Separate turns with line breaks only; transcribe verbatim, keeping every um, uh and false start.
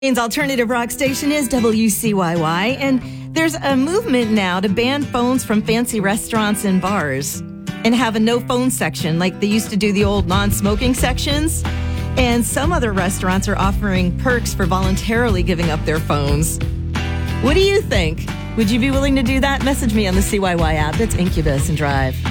Maine's alternative rock station is W C Y Y, and there's a movement now to ban phones from fancy restaurants and bars and have a no phone section like they used to do the old non-smoking sections. And some other restaurants are offering perks for voluntarily giving up their phones. What do you think? Would you be willing to do that? Message me on the C Y Y app. It's Incubus and Drive.